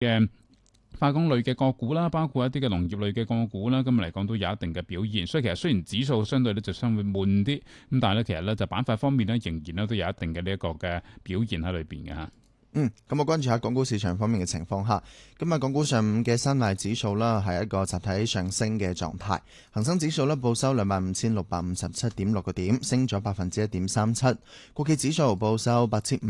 嘅化工類嘅個股啦，包括一啲嘅農業類嘅個股啦，今日嚟講都有一定嘅表現。所以其實雖然指數相對咧就相對悶啲，咁但係咧其實咧就板塊方面咧仍然咧都有一定嘅呢一個嘅表現喺裏邊嘅嚇。 咁我關注下港股市場方面嘅情況下，今日港股上午嘅三大指數啦，係一個集體上升嘅狀態。恒生指數咧報收25,657.6個點，升咗1.37%。國企指數報收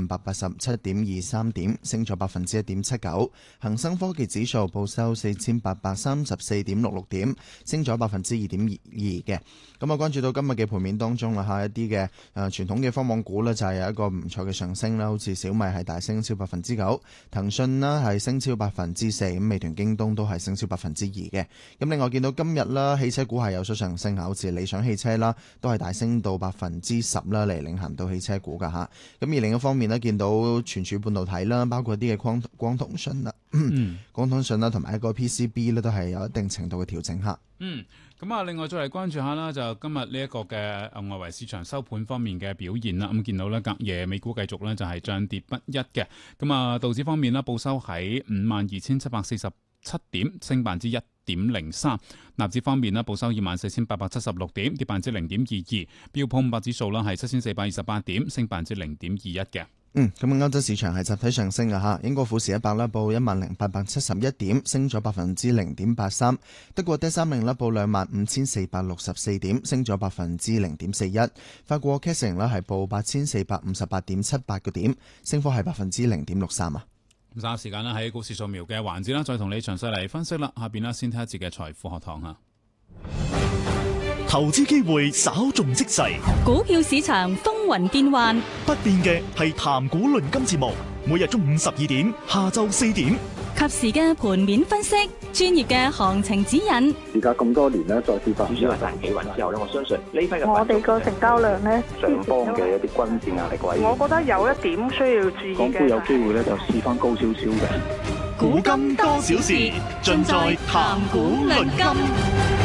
8,587.23點，升咗1.79%。恒生科技指數報收4,834.66點，升咗2.22%嘅。咁我關注到今日嘅盤面當中啦，一啲嘅傳統嘅科網股呢，就係有一個唔錯嘅上升啦，好似小米係大升超9%，騰訊呢係升超4%，咁美團、京東都係升超2%嘅。咁另外見到今日啦，汽車股係有所上升，好似理想汽車啦，都係大升到10%啦，嚟領銜到汽車股噶吓。咁而另一方面呢，見到存儲半導體啦，包括一啲嘅光通訊啦、光通訊啦，同埋一個 PCB 咧，都係有一定程度嘅調整吓。 咁啊，另外再嚟關注下啦，就今日呢一個嘅外圍市場收盤方面嘅表現啦。咁見到咧隔夜美股繼續咧就係漲跌不一嘅。咁啊，道指方面啦，報收喺52,747點，升1.03%。納指方面啦，報收24,876點，跌0.22%。標普500指數啦係7,428點，升0.21%嘅。 咁歐洲市場係集體上升嘅吓，英國富時100啦報10,071點，升咗0.83%。德國D30啦報25,464點，升咗0.41%。法國 CAC 啦係報8,458.78個點，升幅係0.63%啊。 咁稍後時間啦喺股市掃描嘅環節啦，再同你詳細嚟分析啦。下邊啦先睇一節嘅財富學堂啊。 投資機會稍縱即逝， 股票市場風雲變幻， 不變嘅係談股論金節目，每日中午12點，下晝4點， 及時嘅盤面分析，專業嘅行情指引。 而家咁多年咧，再次發展主要係大企穩之後咧，我相信呢批嘅我哋個成交量咧， 上方嘅一啲均線壓力位， 我覺得有一點需要注意嘅。 港股有機會咧就試翻高少少嘅。 古今多少事，盡在談股論金。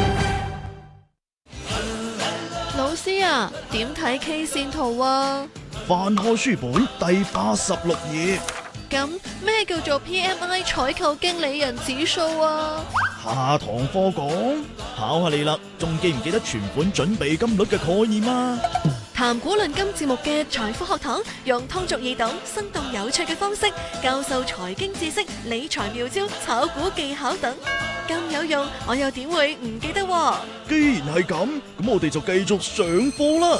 老師啊，點睇 K 線圖啊？ 翻開書本第86頁。 咁咩叫做 PMI 採購經理人指數啊？ 下堂課講，考下你啦，仲記唔記得存款準備金率嘅概念啊？ 談股論金節目嘅財富學堂，用通俗易懂、生動有趣嘅方式教授財經知識、理財妙招、炒股技巧等，咁有用，我又點會唔記得喎？ 既然係咁，咁我哋就繼續上課啦。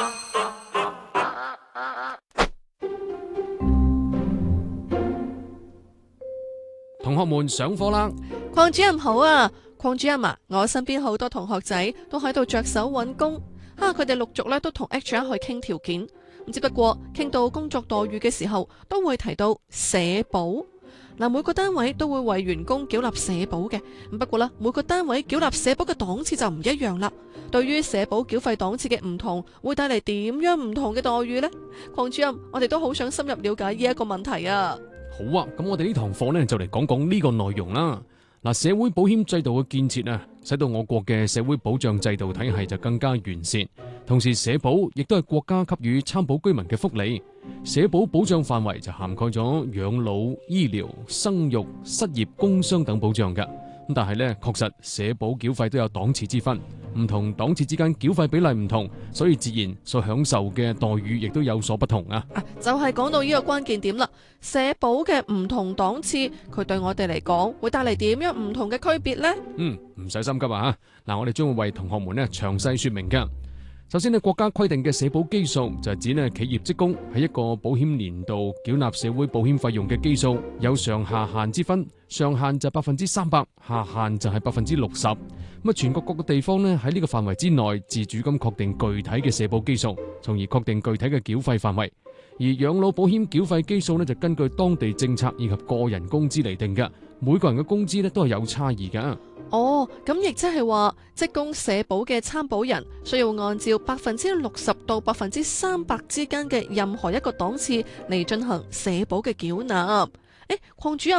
同學們上課啦！ 鄺主任好啊，鄺主任啊，我身邊好多同學仔都喺度着手揾工。佢哋陸續咧都同 HR 去傾條件，只不過傾到工作待遇嘅時候，都會提到社保。每個單位都會為員工繳納社保嘅，不過咧每個單位繳納社保嘅檔次就唔一樣啦。對於社保繳費檔次嘅唔同，會帶嚟點樣唔同嘅待遇呢？鄺主任，我哋都好想深入了解呢一個問題啊！ 好啊，咁我哋呢堂課呢，就嚟講講呢個內容啦。社會保險制度嘅建設啊，使到我國嘅社會保障制度體系就更加完善。同時，社保亦都係國家給予參保居民嘅福利。社保保障範圍就涵蓋咗養老、醫療、生育、失業、工傷等保障㗎。但係呢，確實社保繳費都有檔次之分，唔同檔次之間繳費比例唔同，所以自然所享受嘅待遇亦都有所不同啊！ 就係講到呢個關鍵點啦，社保嘅唔同檔次，佢對我哋嚟講會帶嚟點樣唔同嘅區別呢？ 唔使心急啊！我哋將會為同學們呢詳細說明㗎。首先呢，國家規定嘅社保基數就係指呢企業職工喺一個保險年度繳納社會保險費用嘅基數，有上下限之分，上限就300%，下限就係60%。全國各個地方呢喺呢個範圍之內自主咁確定具體嘅社保基數，從而確定具體嘅繳費範圍。而養老保險繳費基數呢就根據當地政策以及個人工資嚟定嘅，每個人嘅工資呢都係有差異㗎。 咁亦即係話，職工社保嘅參保人需要按照60%到300%之間嘅任何一個檔次嚟進行社保嘅繳納。鄺主任啊，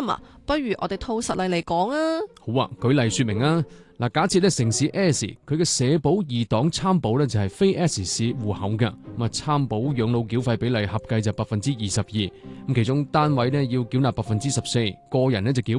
不如我哋套實例嚟講啊。 好啊，舉例說明啊。嗱，假設咧城市 S 佢嘅社保二檔參保咧就係非 S 市戶口嘅，咁啊參保養老繳費比例合計就22%，咁其中單位咧要繳納14%，個人咧就繳